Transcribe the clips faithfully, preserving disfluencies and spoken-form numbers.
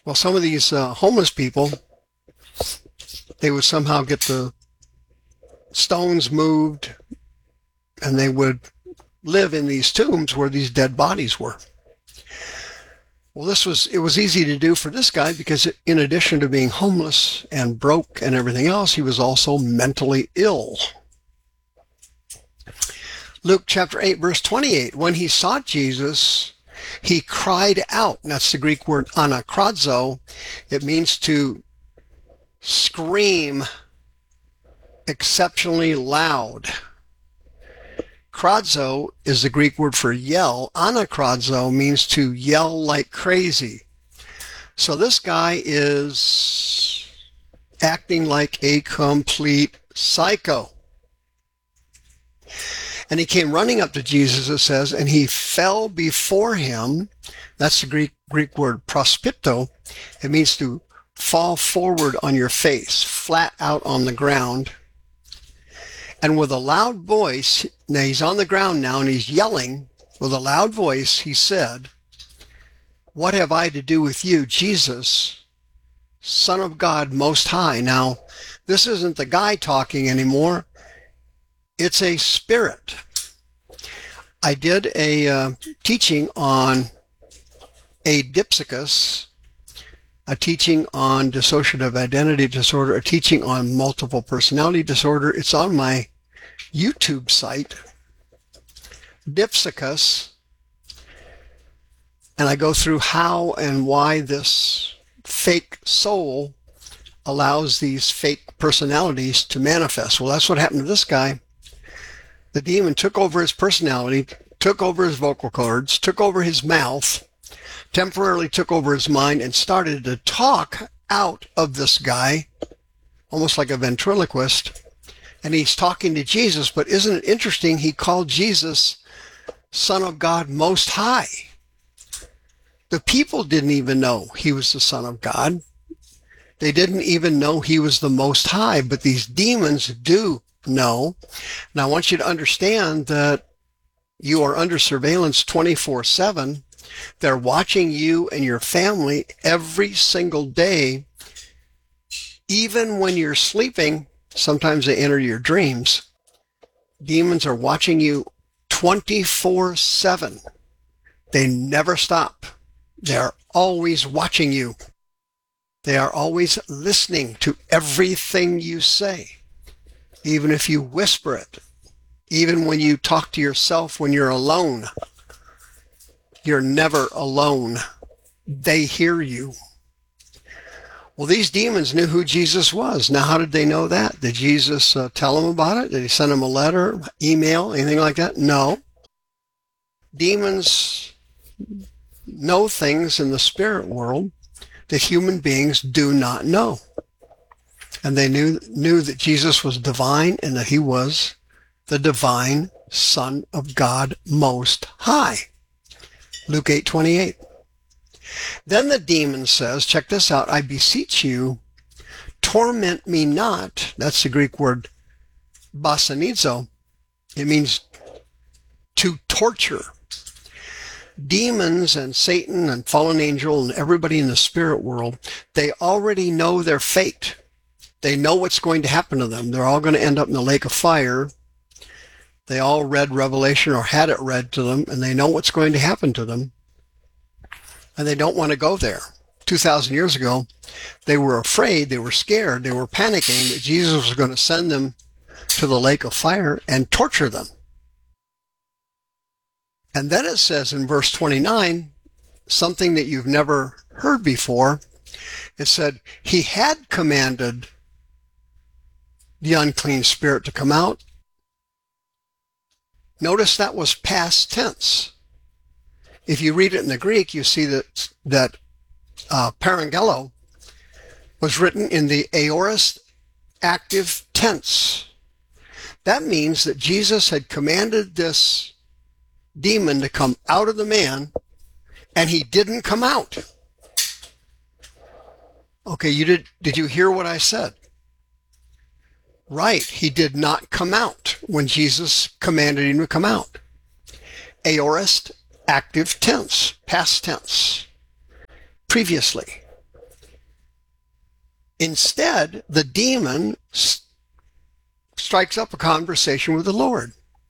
Well, some of these uh, homeless people, they would somehow get the stones moved, and they would live in these tombs where these dead bodies were. Well, this was, it was easy to do for this guy because in addition to being homeless and broke and everything else, he was also mentally ill. Luke chapter eight, verse twenty-eight, when he saw Jesus, he cried out. And that's the Greek word anakrazo. It means to scream exceptionally loud. Kradzo is the Greek word for yell. Anakrazo means to yell like crazy. So this guy is acting like a complete psycho. And he came running up to Jesus, it says, and he fell before him. That's the Greek Greek word prospito. It means to fall forward on your face, flat out on the ground. And with a loud voice, now he's on the ground now and he's yelling. With a loud voice, he said, "What have I to do with you, Jesus, Son of God Most High?" Now, this isn't the guy talking anymore. It's a spirit. I did a uh, teaching on adipsicus, a teaching on dissociative identity disorder, a teaching on multiple personality disorder. It's on my YouTube site, Dipsicus, and I go through how and why this fake soul allows these fake personalities to manifest. Well, that's what happened to this guy. The demon took over his personality, took over his vocal cords, took over his mouth, temporarily took over his mind, and started to talk out of this guy, almost like a ventriloquist. And he's talking to Jesus, but isn't it interesting? He called Jesus Son of God Most High. The people didn't even know he was the Son of God. They didn't even know he was the Most High, but these demons do know. And I want you to understand that you are under surveillance twenty-four seven. They're watching you and your family every single day. Even when you're sleeping, sometimes they enter your dreams. Demons are watching you twenty-four seven. They never stop. They're always watching you. They are always listening to everything you say, even if you whisper it, even when you talk to yourself when you're alone. You're never alone. They hear you. Well, these demons knew who Jesus was. Now, how did they know that? Did Jesus uh, tell them about it? Did he send them a letter, email, anything like that? No. Demons know things in the spirit world that human beings do not know. And they knew, knew that Jesus was divine and that he was the divine Son of God Most High. Luke eight twenty-eight. Then the demon says, check this out, "I beseech you, torment me not." That's the Greek word basanizo. It means to torture. Demons and Satan and fallen angel and everybody in the spirit world, they already know their fate. They know what's going to happen to them. They're all going to end up in the lake of fire. They all read Revelation or had it read to them, and they know what's going to happen to them. And they don't want to go there. two thousand years ago, they were afraid, they were scared, they were panicking that Jesus was going to send them to the lake of fire and torture them. And then it says in verse twenty-nine, something that you've never heard before. It said, he had commanded the unclean spirit to come out. Notice that was past tense. If you read it in the Greek, you see that that uh, parangelo was written in the aorist active tense. That means that Jesus had commanded this demon to come out of the man, and he didn't come out. Okay, you did, did you hear what I said? Right, he did not come out when Jesus commanded him to come out. Aorist active tense, past tense, previously. Instead, the demon st- strikes up a conversation with the Lord.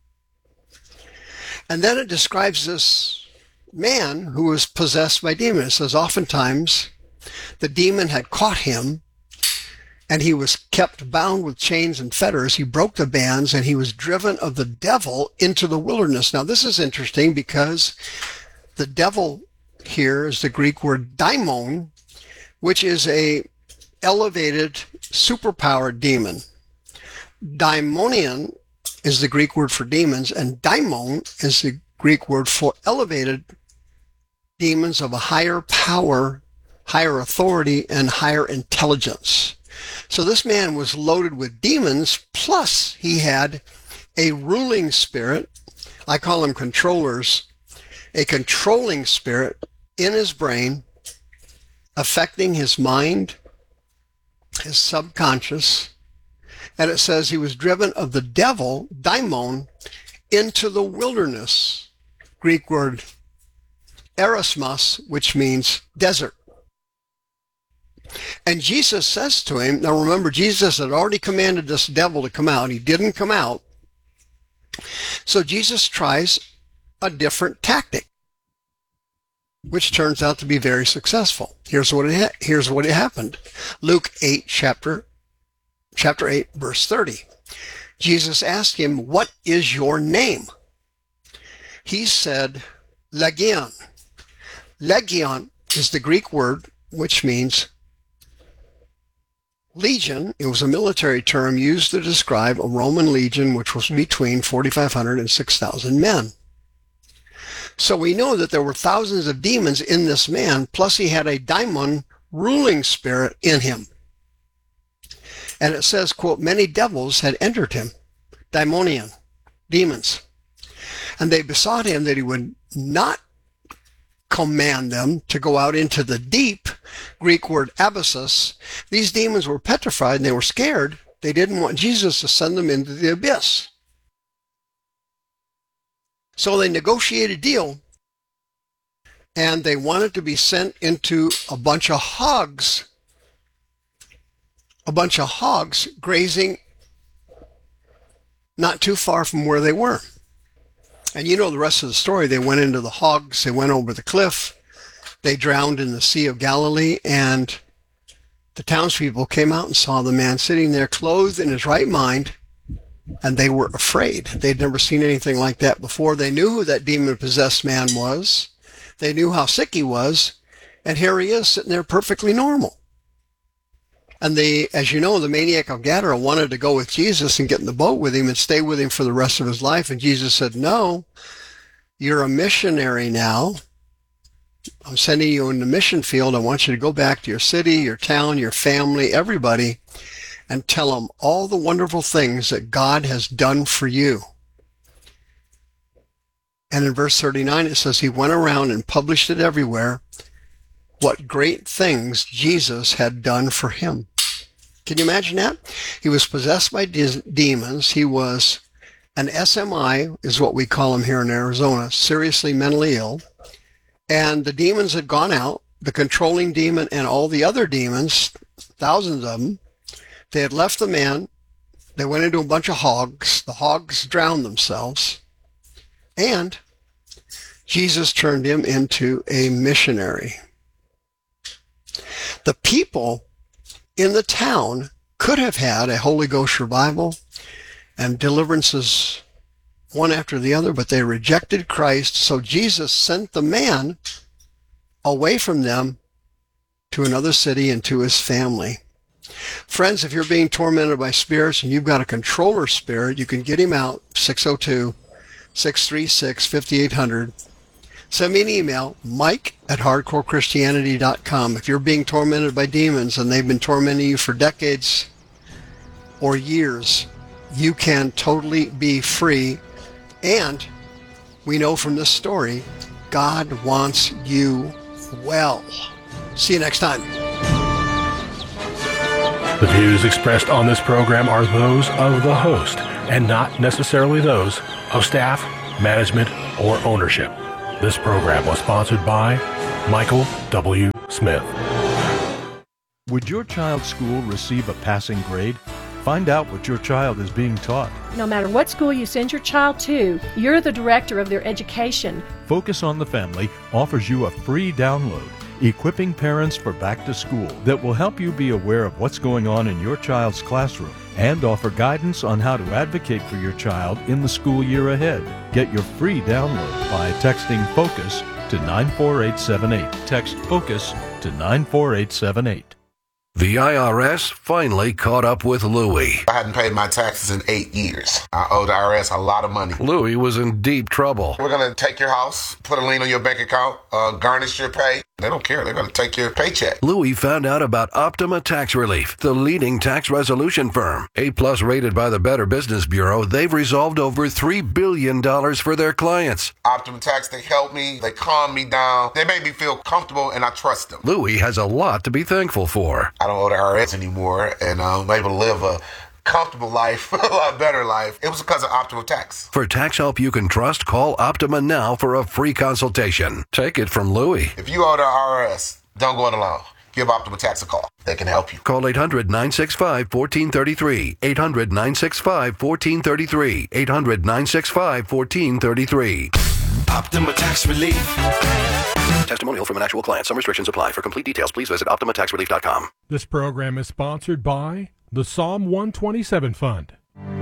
And then it describes this man who was possessed by demons. It says oftentimes the demon had caught him, and he was kept bound with chains and fetters. He broke the bands, and he was driven of the devil into the wilderness. Now, this is interesting because the devil here is the Greek word daimon, which is a elevated, superpowered demon. Daimonion is the Greek word for demons, and daimon is the Greek word for elevated demons of a higher power, higher authority, and higher intelligence. So this man was loaded with demons, plus he had a ruling spirit. I call them controllers, a controlling spirit in his brain, affecting his mind, his subconscious. And it says he was driven of the devil, daimon, into the wilderness. Greek word erasmus, which means desert. And Jesus says to him, now remember, Jesus had already commanded this devil to come out. He didn't come out. So Jesus tries a different tactic, which turns out to be very successful. Here's what it ha- here's what it happened. Luke eight, chapter chapter eight, verse thirty. Jesus asked him, "What is your name?" He said, Legion. Legion is the Greek word which means legion. It was a military term used to describe a Roman legion which was between forty-five hundred and six thousand men. So we know that there were thousands of demons in this man, plus he had a daimon ruling spirit in him. And it says, quote, many devils had entered him, daimonion, demons. And they besought him that he would not command them to go out into the deep, Greek word abyssus. These demons were petrified and they were scared. They didn't want Jesus to send them into the abyss. So they negotiated a deal, and they wanted to be sent into a bunch of hogs, a bunch of hogs grazing not too far from where they were. And you know the rest of the story. They went into the hogs, they went over the cliff, they drowned in the Sea of Galilee, and the townspeople came out and saw the man sitting there clothed in his right mind, and they were afraid. They'd never seen anything like that before. They knew who that demon-possessed man was. They knew how sick he was, and here he is sitting there perfectly normal. And they, as you know, the maniac of Gadara wanted to go with Jesus and get in the boat with him and stay with him for the rest of his life. And Jesus said, no, you're a missionary now. I'm sending you in the mission field. I want you to go back to your city, your town, your family, everybody, and tell them all the wonderful things that God has done for you. And in verse thirty-nine, it says he went around and published it everywhere, what great things Jesus had done for him. Can you imagine that? He was possessed by de- demons. He was an S M I, is what we call him here in Arizona, seriously mentally ill. And the demons had gone out, the controlling demon and all the other demons, thousands of them. They had left the man. They went into a bunch of hogs. The hogs drowned themselves. And Jesus turned him into a missionary. The people in the town could have had a Holy Ghost revival and deliverances one after the other, but they rejected Christ. So Jesus sent the man away from them to another city and to his family. Friends, if you're being tormented by spirits and you've got a controller spirit, you can get him out, six oh two, six three six, five eight zero zero. Send me an email, mike at hardcore christianity dot com. If you're being tormented by demons and they've been tormenting you for decades or years, you can totally be free. And we know from this story, God wants you well. See you next time. The views expressed on this program are those of the host and not necessarily those of staff, management, or ownership. This program was sponsored by Michael W. Smith. Would your child's school receive a passing grade? Find out what your child is being taught. No matter what school you send your child to, you're the director of their education. Focus on the Family offers you a free download, Equipping Parents for Back to School, that will help you be aware of what's going on in your child's classroom and offer guidance on how to advocate for your child in the school year ahead. Get your free download by texting FOCUS to nine four eight seven eight. Text FOCUS to nine four eight seven eight. The I R S finally caught up with Louie. I hadn't paid my taxes in eight years. I owe the I R S a lot of money. Louie was in deep trouble. We're going to take your house, put a lien on your bank account, uh, garnish your pay. They don't care. They're going to take your paycheck. Louie found out about Optima Tax Relief, the leading tax resolution firm. A-plus rated by the Better Business Bureau, they've resolved over three billion dollars for their clients. Optima Tax, they help me. They calm me down. They make me feel comfortable, and I trust them. Louie has a lot to be thankful for. I don't owe the I R S anymore, and I'm able to live a comfortable life, a lot better life. It was because of Optima Tax. For tax help you can trust, call Optima now for a free consultation. Take it from Louie. If you owe the I R S, don't go it alone. Give Optima Tax a call. They can help you. Call eight hundred nine six five one four three three. eight hundred nine six five one four three three. eight hundred nine six five one four three three. Optima Tax Relief. Testimonial from an actual client. Some restrictions apply. For complete details, please visit optima tax relief dot com. This program is sponsored by the Psalm one twenty-seven Fund.